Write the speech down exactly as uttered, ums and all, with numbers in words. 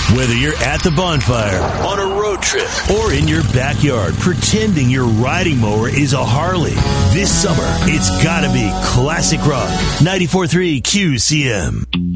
Whether you're at the bonfire, on a road trip, or in your backyard pretending your riding mower is a Harley, this summer it's gotta be classic rock. ninety-four point three Q C M.